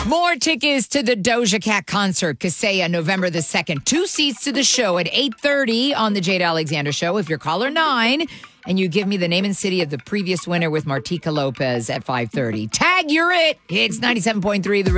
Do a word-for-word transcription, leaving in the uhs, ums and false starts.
More tickets to the Doja Cat concert, Kaseya, November the second. Two seats to the show at eight thirty on the Jade Alexander Show. If you're caller nine and you give me the name and city of the previous winner with Martika Lopez at five thirty. Tag, you're it. It's ninety-seven point three. The